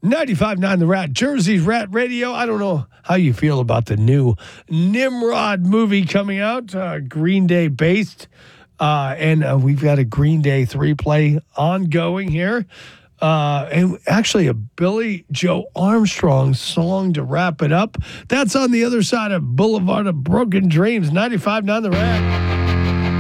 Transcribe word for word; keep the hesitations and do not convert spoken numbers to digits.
ninety-five point nine The Rat, Jersey's Rat Radio. I don't know how you feel about the new Nimrod movie coming out, uh, Green Day based. Uh, and uh, we've got a Green Day three play ongoing here. Uh, and actually a Billy Joe Armstrong song to wrap it up. That's on the other side of Boulevard of Broken Dreams, ninety-five point nine The Rat.